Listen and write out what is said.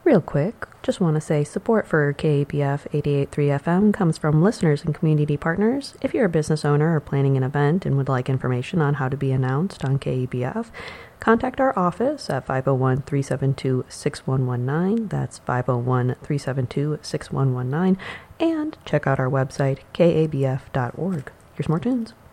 Real quick, just want to say support for KABF 88.3 FM comes from listeners and community partners. If you're a business owner or planning an event and would like information on how to be announced on KABF, contact our office at 501-372-6119. That's 501-372-6119. And check out our website, kabf.org. Here's more tunes.